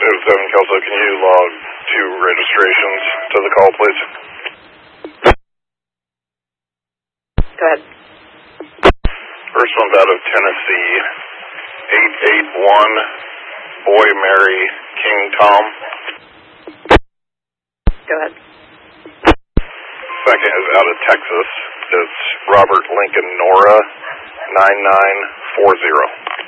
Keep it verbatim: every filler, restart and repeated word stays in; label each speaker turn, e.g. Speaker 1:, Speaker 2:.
Speaker 1: seven Kelso, can you log two registrations to the call, please?
Speaker 2: Go ahead.
Speaker 1: First one's out of Tennessee, eight eight one, Boy Mary King Tom.
Speaker 2: Go ahead.
Speaker 1: Second is out of Texas. It's Robert Lincoln Nora, nine nine four zero.